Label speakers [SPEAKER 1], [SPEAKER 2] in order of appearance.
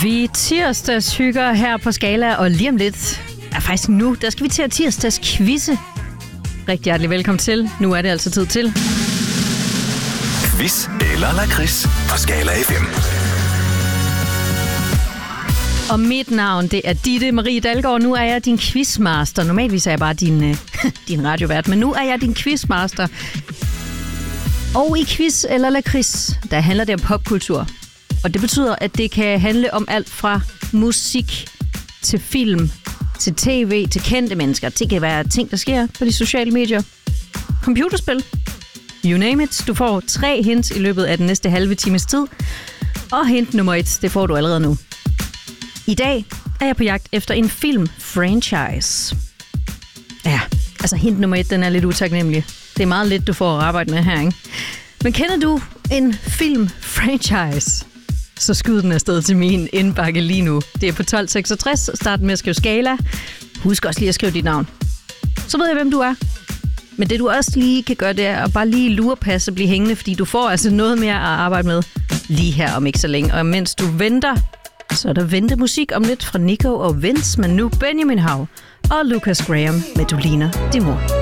[SPEAKER 1] Vi tirsdagshygger her på Skala, og lige om lidt, faktisk nu, der skal vi til at tirsdagskvizze. Rigtig hjertelig velkommen til. Nu er det altså tid til
[SPEAKER 2] Quiz eller lakrids på Skala FM.
[SPEAKER 1] Og mit navn, det er Ditte Marie Dalgaard. Nu er jeg din quizmaster. Normalvis er jeg bare din radiovært, men nu er jeg din quizmaster. Og i quiz eller lakrids, der handler det om popkultur. Og det betyder, at det kan handle om alt fra musik til film, til tv, til kendte mennesker. Det kan være ting, der sker på de sociale medier. Computerspil. You name it. Du får 3 hints i løbet af den næste halve times tid. Og hint nummer 1, det får du allerede nu. I dag er jeg på jagt efter en film-franchise. Ja, altså hint nummer 1, den er lidt utaknemmelig. Det er meget lidt, du får at arbejde med her, ikke? Men kender du en film-franchise? Så skyd den afsted til min indbakke lige nu. Det er på 1266. Start med at skrive Skala. Husk også lige at skrive dit navn. Så ved jeg, hvem du er. Men det du også lige kan gøre, det er at bare lige lurepasse og blive hængende, fordi du får altså noget mere at arbejde med lige her om ikke så længe. Og mens du venter, så er der ventemusik om lidt fra Nico og Vince, men nu Benjamin Hav og Lucas Graham med Du ligner din mor.